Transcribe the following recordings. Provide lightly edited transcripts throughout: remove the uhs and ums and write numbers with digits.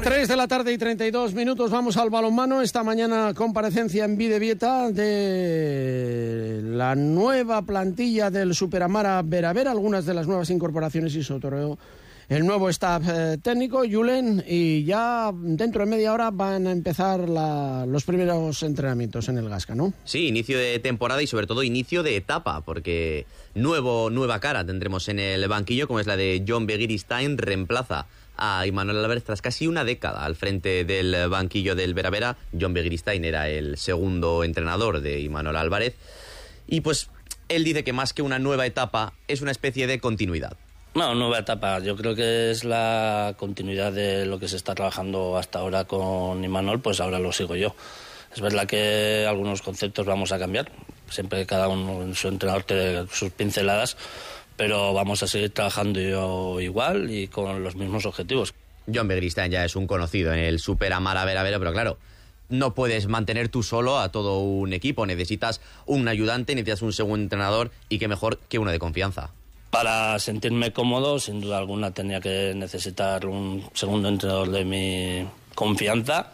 3 de la tarde y 32 minutos, vamos al balonmano. Esta mañana comparecencia en Bidebieta de la nueva plantilla del Superamara Bera-Bera, algunas de las nuevas incorporaciones y sobre todo el nuevo staff técnico, Julen, y ya dentro de media hora van a empezar los primeros entrenamientos en el Gasca, ¿no? Sí, inicio de temporada y sobre todo inicio de etapa, porque nueva cara tendremos en el banquillo, como es la de Jon Begiristain, reemplaza a Imanol Álvarez tras casi una década al frente del banquillo del Bera-Bera. Jon Begiristain era el segundo entrenador de Imanol Álvarez y pues él dice que más que una nueva etapa es una especie de continuidad. No, nueva etapa. Yo creo que es la continuidad de lo que se está trabajando hasta ahora con Imanol, pues ahora lo sigo yo. Es verdad que algunos conceptos vamos a cambiar, siempre cada uno en su entrenador tiene sus pinceladas, pero vamos a seguir trabajando yo igual y con los mismos objetivos. Jon Begiristain ya es un conocido en el Superamara Bera-Bera, pero claro, no puedes mantener tú solo a todo un equipo, necesitas un ayudante, necesitas un segundo entrenador y qué mejor que uno de confianza. Para sentirme cómodo, sin duda alguna, tenía que necesitar un segundo entrenador de mi confianza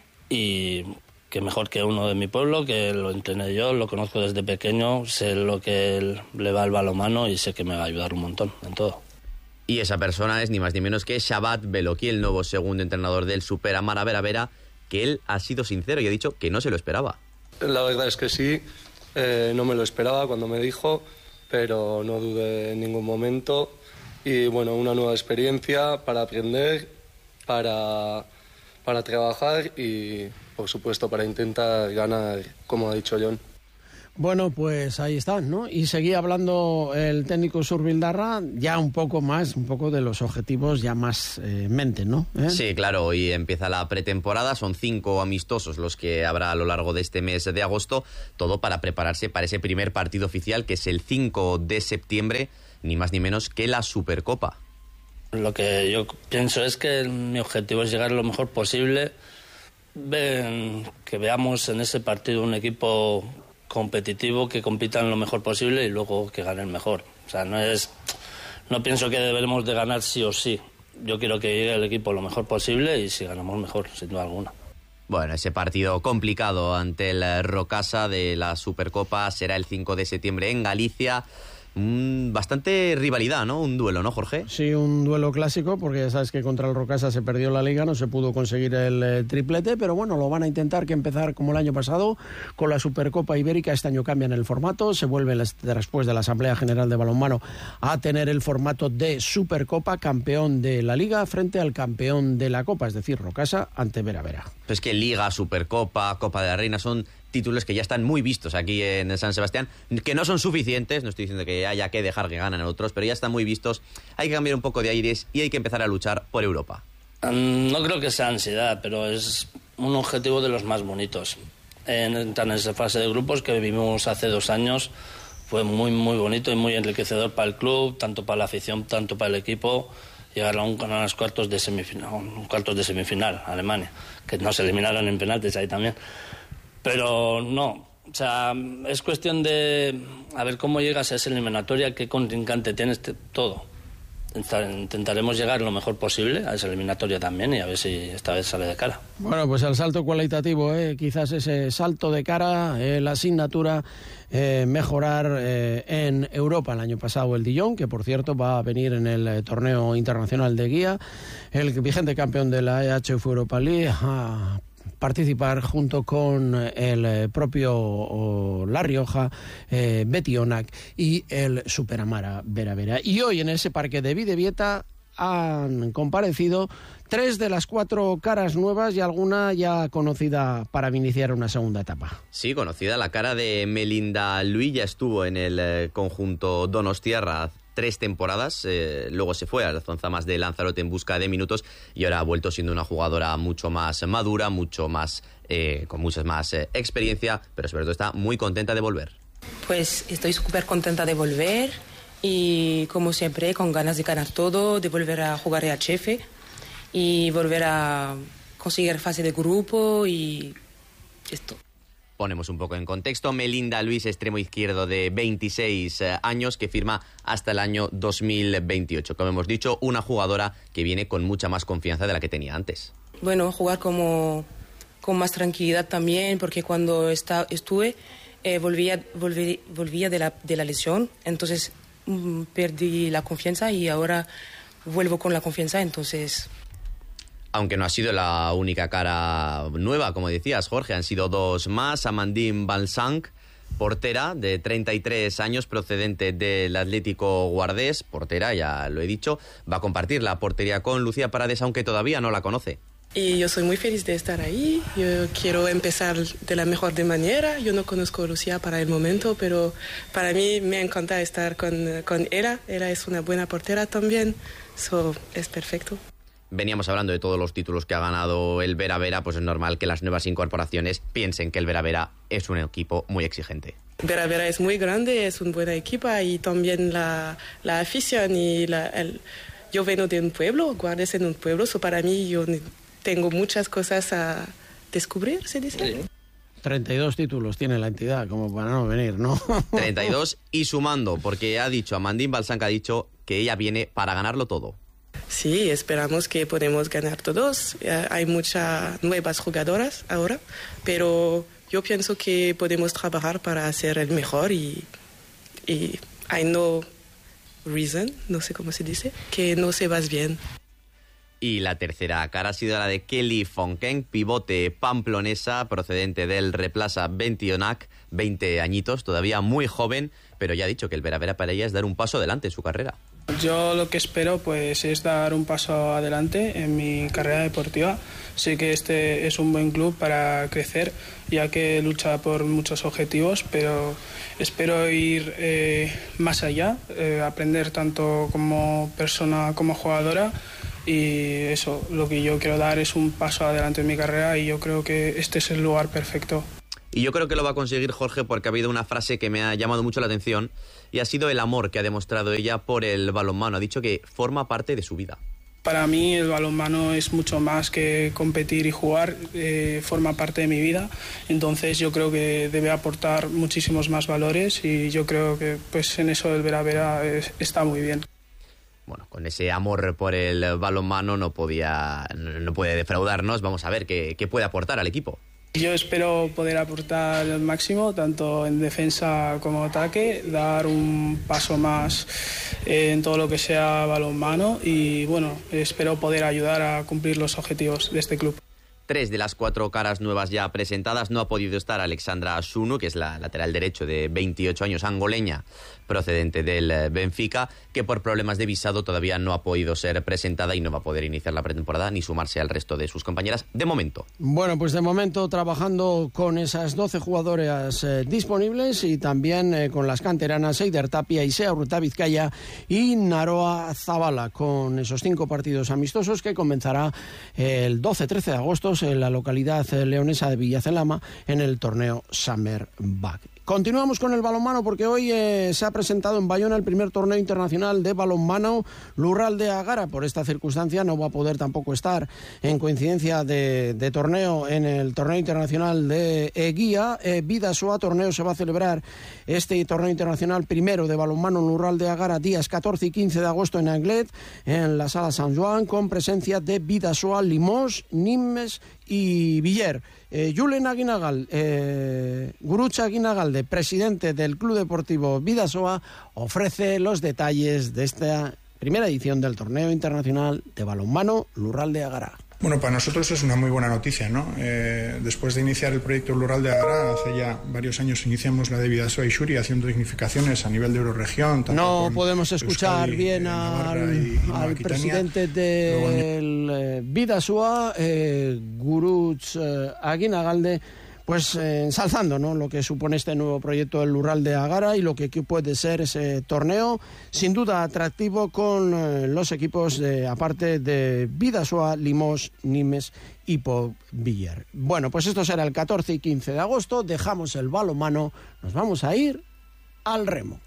y que mejor que uno de mi pueblo, que lo entrené yo, lo conozco desde pequeño, sé lo que le va al balonmano y sé que me va a ayudar un montón en todo. Y esa persona es ni más ni menos que Shabbat Beloki, el nuevo segundo entrenador del Superamara Bera-Bera, que él ha sido sincero y ha dicho que no se lo esperaba. La verdad es que sí, no me lo esperaba cuando me dijo, pero no dudé en ningún momento. Y bueno, una nueva experiencia para aprender, para trabajar y, por supuesto, para intentar ganar, como ha dicho Jon. Bueno, pues ahí están, ¿no? Y seguía hablando el técnico Zurbildarra ya un poco de los objetivos ya más mente, ¿no? Sí, claro, hoy empieza la pretemporada, son 5 amistosos los que habrá a lo largo de este mes de agosto, todo para prepararse para ese primer partido oficial que es el 5 de septiembre, ni más ni menos que la Supercopa. Lo que yo pienso es que mi objetivo es llegar lo mejor posible, que veamos en ese partido un equipo competitivo, que compitan lo mejor posible y luego que ganen mejor. O sea, no pienso que debemos de ganar sí o sí. Yo quiero que llegue el equipo lo mejor posible y si ganamos mejor, sin duda alguna. Bueno, ese partido complicado ante el Rocasa de la Supercopa será el 5 de septiembre en Galicia. Bastante rivalidad, ¿no? Un duelo, ¿no, Jorge? Sí, un duelo clásico, porque ya sabes que contra el Rocasa se perdió la liga, no se pudo conseguir el triplete, pero bueno, lo van a intentar que empezar como el año pasado con la Supercopa Ibérica. Este año cambian el formato, se vuelve después de la Asamblea General de Balonmano a tener el formato de Supercopa, campeón de la liga frente al campeón de la Copa, es decir, Rocasa ante Bera-Bera. Pues que Liga, Supercopa, Copa de la Reina son títulos que ya están muy vistos aquí en San Sebastián, que no son suficientes, no estoy diciendo que haya que dejar que ganen otros, pero ya están muy vistos, hay que cambiar un poco de aires y hay que empezar a luchar por Europa. No creo que sea ansiedad, pero es un objetivo de los más bonitos. Entrar en esa fase de grupos que vivimos hace 2 años fue muy muy bonito y muy enriquecedor para el club, tanto para la afición, tanto para el equipo. Llegar a los cuartos de semifinal, Alemania, que nos eliminaron en penaltis ahí también. Pero no, o sea, es cuestión de a ver cómo llegas a esa eliminatoria, qué contrincante tienes, todo. Intentaremos llegar lo mejor posible a esa eliminatoria también y a ver si esta vez sale de cara. Bueno, pues el salto cualitativo, quizás ese salto de cara, la asignatura, mejorar en Europa. El año pasado el Dijon, que por cierto va a venir en el torneo internacional de guía, el vigente campeón de la EHF Europa League, a participar junto con el propio La Rioja, Betionac y el Superamara Bera-Bera. Y hoy en ese parque de Bidebieta han comparecido 3 de las 4 caras nuevas y alguna ya conocida para iniciar una segunda etapa. Sí, conocida, la cara de Melinda Luis ya estuvo en el conjunto Donostiarra 3 temporadas, luego se fue a la Zonzamas de Lanzarote en busca de minutos y ahora ha vuelto siendo una jugadora mucho más madura, mucho más con mucha más experiencia, pero sobre todo está muy contenta de volver. Pues estoy súper contenta de volver y como siempre con ganas de ganar todo, de volver a jugar EHF y volver a conseguir fase de grupo y esto. Ponemos un poco en contexto. Melinda Luis, extremo izquierdo de 26 años, que firma hasta el año 2028. Como hemos dicho, una jugadora que viene con mucha más confianza de la que tenía antes. bueno, jugar con más tranquilidad también, porque cuando estuve volvía de la lesión, entonces perdí la confianza y ahora vuelvo con la confianza, entonces... Aunque no ha sido la única cara nueva, como decías, Jorge, han sido dos más. Amandine Balsanc, portera de 33 años, procedente del Atlético Guardés, portera, ya lo he dicho, va a compartir la portería con Lucía Paredes, aunque todavía no la conoce. Y yo soy muy feliz de estar ahí, yo quiero empezar de la mejor de manera. Yo no conozco a Lucía para el momento, pero para mí me encanta estar con ella. Ella es una buena portera también, es perfecto. Veníamos hablando de todos los títulos que ha ganado el Vera Vera, pues es normal que las nuevas incorporaciones piensen que el Vera Vera es un equipo muy exigente. Vera Vera es muy grande, es una buena equipa y también la afición y yo vengo de un pueblo, Guardés en un pueblo, para mí yo tengo muchas cosas a descubrir, ¿se dice? Sí. 32 títulos tiene la entidad, como para no venir, ¿no? 32 y sumando, porque Amandine Balsanc ha dicho que ella viene para ganarlo todo. Sí, esperamos que podamos ganar todos. Hay muchas nuevas jugadoras ahora, pero yo pienso que podemos trabajar para ser el mejor y hay no reason, no sé cómo se dice, que no se va bien. Y la tercera cara ha sido la de Kelly Fonken, pivote pamplonesa procedente del Replaza Bentionac, 20 añitos, todavía muy joven, pero ya ha dicho que el Vera Vera para ella es dar un paso adelante en su carrera. Yo lo que espero pues es dar un paso adelante en mi carrera deportiva. Sé que este es un buen club para crecer, ya que lucha por muchos objetivos, pero espero ir más allá, aprender tanto como persona como jugadora, y eso, lo que yo quiero dar es un paso adelante en mi carrera y yo creo que este es el lugar perfecto. Y yo creo que lo va a conseguir, Jorge, porque ha habido una frase que me ha llamado mucho la atención y ha sido el amor que ha demostrado ella por el balonmano. Ha dicho que forma parte de su vida. Para mí el balonmano es mucho más que competir y jugar, forma parte de mi vida, entonces yo creo que debe aportar muchísimos más valores y yo creo que pues en eso el Vera Vera está muy bien. Bueno, con ese amor por el balonmano no puede defraudarnos. Vamos a ver qué puede aportar al equipo. Yo espero poder aportar el máximo, tanto en defensa como ataque, dar un paso más en todo lo que sea balonmano y bueno, espero poder ayudar a cumplir los objetivos de este club. 3 de las 4 caras nuevas ya presentadas. No ha podido estar Alexandra Sunu, que es la lateral derecho de 28 años, angoleña, procedente del Benfica, que por problemas de visado todavía no ha podido ser presentada y no va a poder iniciar la pretemporada ni sumarse al resto de sus compañeras de momento. Bueno, pues de momento trabajando con esas 12 jugadoras disponibles y también con las canteranas Eider Tapia, Isea Urrutavizcaya y Naroa Zabala, con esos 5 partidos amistosos que comenzará el 12-13 de agosto en la localidad leonesa de Villacelama en el torneo Summer Back. Continuamos con el balonmano porque hoy se ha presentado en Bayona el primer torneo internacional de balonmano Lurralde Agara. Por esta circunstancia no va a poder tampoco estar en coincidencia de torneo en el torneo internacional de Eguía. Bidasoa torneo se va a celebrar este torneo internacional primero de balonmano Lurralde Agara días 14 y 15 de agosto en Anglet, en la Sala San Joan, con presencia de Bidasoa, Limos, Nimes y Villar. Julen Aguinagal, Gurucha Aguinagalde, presidente del Club Deportivo Bidasoa, ofrece los detalles de esta primera edición del torneo internacional de balonmano Lurralde Agara. Bueno, para nosotros es una muy buena noticia, ¿no? Después de iniciar el proyecto Lurralde Agara, hace ya varios años iniciamos la de Bidasoa y Xuri haciendo dignificaciones a nivel de Eurorregión. No podemos escuchar Euskadi, bien al presidente del Bidasoa, Guruch Aguinagalde, pues ensalzando, ¿no?, lo que supone este nuevo proyecto del Lurralde Agara y lo que puede ser ese torneo, sin duda atractivo con los equipos aparte de Bidasoa, Limos, Nimes y Villar. Bueno, pues esto será el 14 y 15 de agosto, dejamos el balonmano, nos vamos a ir al remo.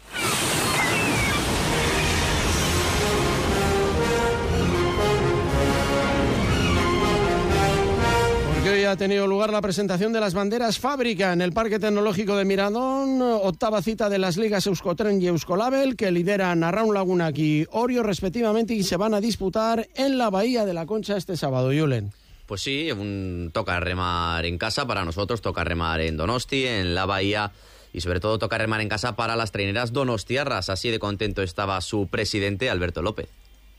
Hoy ha tenido lugar la presentación de las banderas Fábrica en el Parque Tecnológico de Miradón, octava cita de las ligas Euskotren y Euskolabel, que lideran Arraun Lagunak y Orio respectivamente y se van a disputar en la Bahía de la Concha este sábado, Julen. Pues sí, toca remar en casa para nosotros, toca remar en Donosti, en la Bahía, y sobre todo toca remar en casa para las traineras donostiarras. Así de contento estaba su presidente, Alberto López.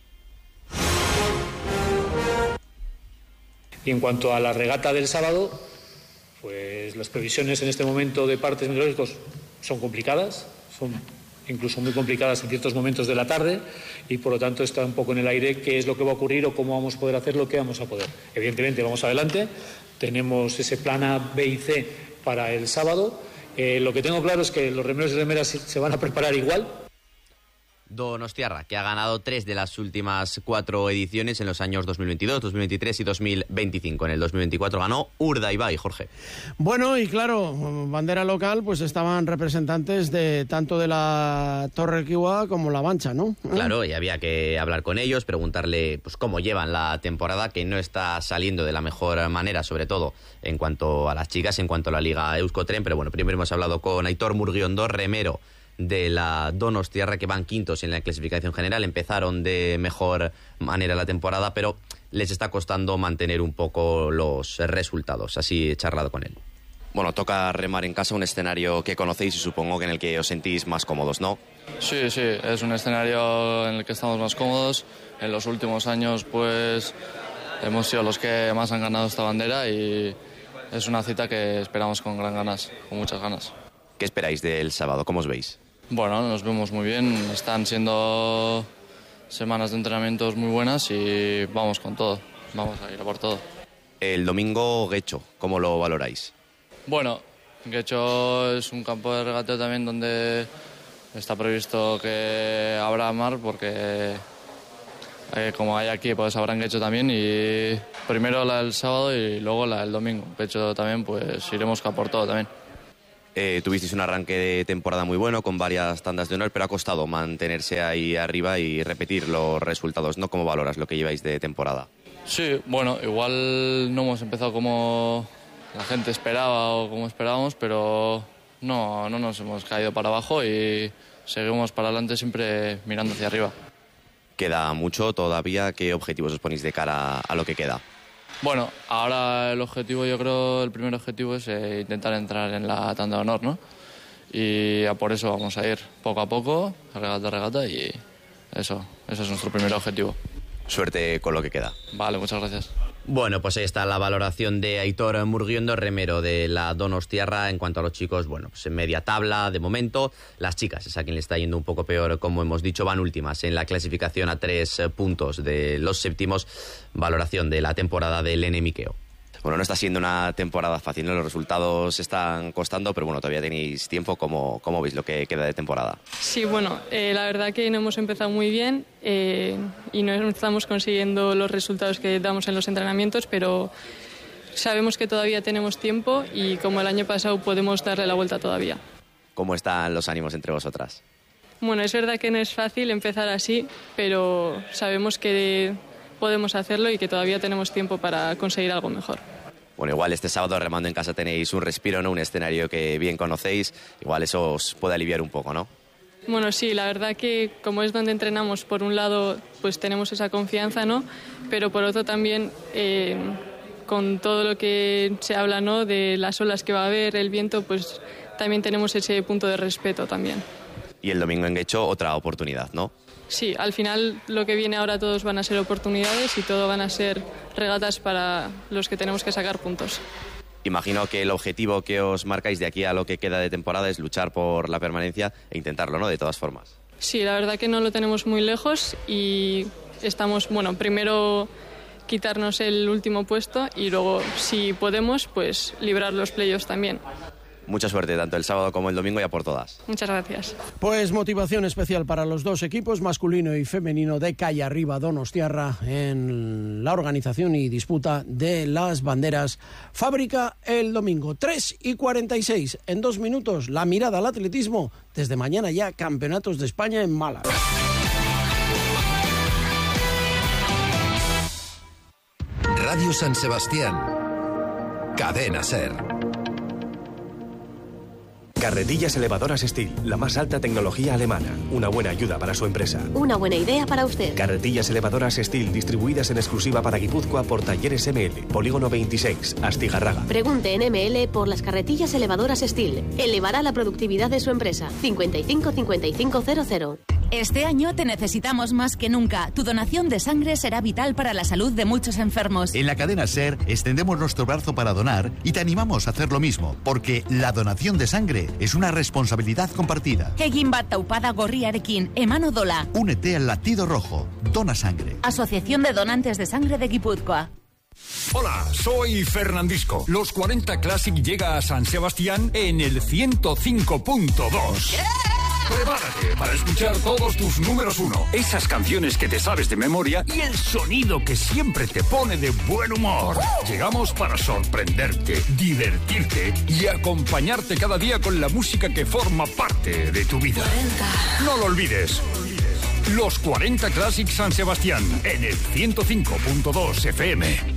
Y en cuanto a la regata del sábado, pues las previsiones en este momento de partes meteorológicos son complicadas, son incluso muy complicadas en ciertos momentos de la tarde, y por lo tanto está un poco en el aire qué es lo que va a ocurrir o cómo vamos a poder hacerlo, qué vamos a poder. Evidentemente vamos adelante, tenemos ese plan A, B y C para el sábado. Lo que tengo claro es que los remeros y remeras se van a preparar igual. Donostiarra, que ha ganado 3 de las últimas 4 ediciones en los años 2022, 2023 y 2025. En el 2024 ganó Urdaibai, Jorge. Bueno, y claro, bandera local, pues estaban representantes de tanto de la Torre Kiwa como la Mancha, ¿no? Claro, y había que hablar con ellos, preguntarle pues cómo llevan la temporada, que no está saliendo de la mejor manera, sobre todo en cuanto a las chicas, en cuanto a la Liga Euskotren. Pero bueno, primero hemos hablado con Aitor Murguiondo, remero de la Donostiarra, que van quintos en la clasificación general. Empezaron de mejor manera la temporada, pero les está costando mantener un poco los resultados. Así he charlado con él. Bueno, toca remar en casa, un escenario que conocéis y supongo que en el que os sentís más cómodos, ¿no? Sí, es un escenario en el que estamos más cómodos. En los últimos años, pues, hemos sido los que más han ganado esta bandera y es una cita que esperamos con gran ganas, con muchas ganas. ¿Qué esperáis del sábado? ¿Cómo os veis? Bueno, nos vemos muy bien. Están siendo semanas de entrenamientos muy buenas y vamos con todo. Vamos a ir a por todo. El domingo, Guecho, ¿cómo lo valoráis? Bueno, Guecho es un campo de regateo también donde está previsto que habrá mar, porque como hay aquí, pues habrá en Guecho también. Y primero la del sábado y luego la del domingo. Guecho también, pues iremos a por todo también. Tuvisteis un arranque de temporada muy bueno, con varias tandas de honor, pero ha costado mantenerse ahí arriba y repetir los resultados, ¿no? ¿Cómo valoras lo que lleváis de temporada? Sí, bueno, igual no hemos empezado como la gente esperaba o como esperábamos, pero no nos hemos caído para abajo y seguimos para adelante siempre mirando hacia arriba. ¿Queda mucho todavía? ¿Qué objetivos os ponéis de cara a lo que queda? Bueno, ahora el primer objetivo es intentar entrar en la tanda de honor, ¿no? Y a por eso vamos a ir poco a poco, regata a regata, y ese es nuestro primer objetivo. Suerte con lo que queda. Vale, muchas gracias. Bueno, pues ahí está la valoración de Aitor Murguiondo, remero de la Donostiarra. En cuanto a los chicos, bueno, pues en media tabla de momento. Las chicas es a quien le está yendo un poco peor, como hemos dicho, van últimas en la clasificación a 3 puntos de los séptimos. Valoración de la temporada del Enemiqueo. Bueno, no está siendo una temporada fácil, ¿no? Los resultados están costando, pero bueno, todavía tenéis tiempo. ¿Cómo veis lo que queda de temporada? Sí, bueno, la verdad que no hemos empezado muy bien y no estamos consiguiendo los resultados que damos en los entrenamientos, pero sabemos que todavía tenemos tiempo y como el año pasado podemos darle la vuelta todavía. ¿Cómo están los ánimos entre vosotras? Bueno, es verdad que no es fácil empezar así, pero sabemos que podemos hacerlo y que todavía tenemos tiempo para conseguir algo mejor. Bueno, igual este sábado remando en casa tenéis un respiro, ¿no? Un escenario que bien conocéis. Igual eso os puede aliviar un poco, ¿no? Bueno, sí, la verdad que como es donde entrenamos, por un lado, pues tenemos esa confianza, ¿no? Pero por otro también, con todo lo que se habla, ¿no? De las olas que va a haber, el viento, pues también tenemos ese punto de respeto también. Y el domingo en Guecho, otra oportunidad, ¿no? Sí, al final lo que viene ahora todos van a ser oportunidades y todo van a ser regatas para los que tenemos que sacar puntos. Imagino que el objetivo que os marcáis de aquí a lo que queda de temporada es luchar por la permanencia e intentarlo, ¿no? De todas formas. Sí, la verdad que no lo tenemos muy lejos y estamos, bueno, primero quitarnos el último puesto y luego, si podemos, pues librar los playoffs también. Mucha suerte, tanto el sábado como el domingo, y a por todas. Muchas gracias. Pues motivación especial para los dos equipos, masculino y femenino, de calle arriba Donostiarra, en la organización y disputa de las banderas Fábrica el domingo. 3:46, en 2 minutos, la mirada al atletismo. Desde mañana ya, campeonatos de España en Málaga. Radio San Sebastián, Cadena SER. Carretillas elevadoras Steel, la más alta tecnología alemana. Una buena ayuda para su empresa. Una buena idea para usted. Carretillas elevadoras Steel, distribuidas en exclusiva para Guipúzcoa por Talleres ML, Polígono 26, Astigarraga. Pregunte en ML por las carretillas elevadoras Steel. Elevará la productividad de su empresa. 55 55 00. Este año te necesitamos más que nunca. Tu donación de sangre será vital para la salud de muchos enfermos. En la cadena SER extendemos nuestro brazo para donar y te animamos a hacer lo mismo, porque la donación de sangre es una responsabilidad compartida. Egin bat taupada gorriarekin, emano dola. Únete al latido rojo. Dona sangre. Asociación de Donantes de Sangre de Guipúzcoa. Hola, soy Fernandisco. Los 40 Classic llega a San Sebastián en el 105.2. Prepárate para escuchar todos tus números 1, esas canciones que te sabes de memoria y el sonido que siempre te pone de buen humor. Llegamos para sorprenderte, divertirte y acompañarte cada día con la música que forma parte de tu vida. 40. No lo olvides. Los 40 Classic San Sebastián en el 105.2 FM.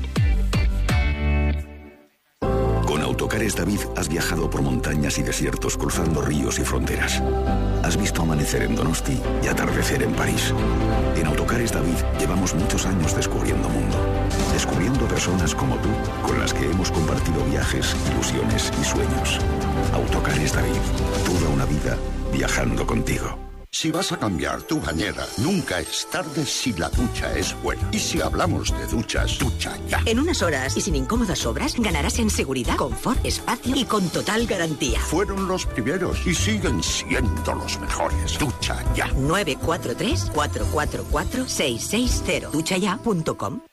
Con Autocares David has viajado por montañas y desiertos cruzando ríos y fronteras. Has visto amanecer en Donosti y atardecer en París. En Autocares David llevamos muchos años descubriendo mundo. Descubriendo personas como tú, con las que hemos compartido viajes, ilusiones y sueños. Autocares David, toda una vida viajando contigo. Si vas a cambiar tu bañera, nunca es tarde si la ducha es buena. Y si hablamos de duchas, ducha ya. En unas horas y sin incómodas obras, ganarás en seguridad, confort, espacio y con total garantía. Fueron los primeros y siguen siendo los mejores. Ducha ya. 943-444-660. Duchaya.com.